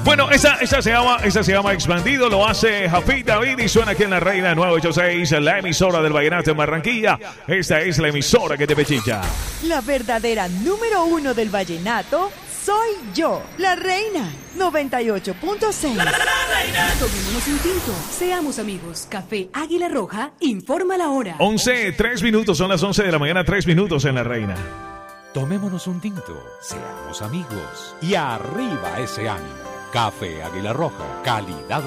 Bueno, esa se llama Expandido, lo hace Jafit David y suena aquí en La Reina 986, la emisora del vallenato en Barranquilla. Esta es la emisora que te pechicha. La verdadera número 1 del vallenato soy yo, La Reina 98.6. Tomémonos un tinto, seamos amigos. Café Águila Roja informa la hora. 3 minutos, son las 11 de la mañana, 3 minutos en La Reina. Tomémonos un tinto, seamos amigos y arriba ese ánimo. Café Águila Roja, calidad